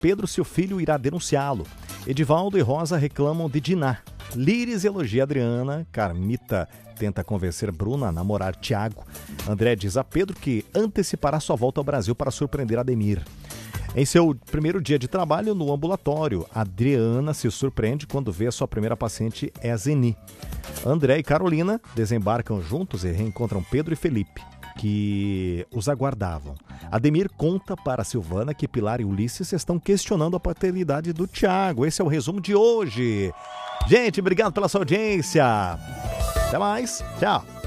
Pedro, seu filho, irá denunciá-lo. Edivaldo e Rosa reclamam de Diná. Líris elogia Adriana. Carmita tenta convencer Bruna a namorar Tiago. André diz a Pedro que antecipará sua volta ao Brasil para surpreender Ademir. Em seu primeiro dia de trabalho no ambulatório, Adriana se surpreende quando vê a sua primeira paciente é a Zeni. André e Carolina desembarcam juntos e reencontram Pedro e Felipe, que os aguardavam. Ademir conta para Silvana que Pilar e Ulisses estão questionando a paternidade do Tiago. Esse é o resumo de hoje. Gente, obrigado pela sua audiência. Até mais. Tchau.